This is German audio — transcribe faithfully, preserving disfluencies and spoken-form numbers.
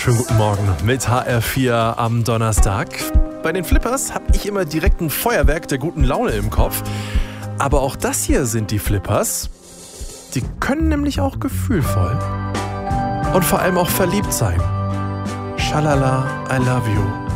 Schönen guten Morgen mit H R vier am Donnerstag. Bei den Flippers habe ich immer direkt ein Feuerwerk der guten Laune im Kopf. Aber auch das hier sind die Flippers. Die können nämlich auch gefühlvoll und vor allem auch verliebt sein. Schalala, I love you.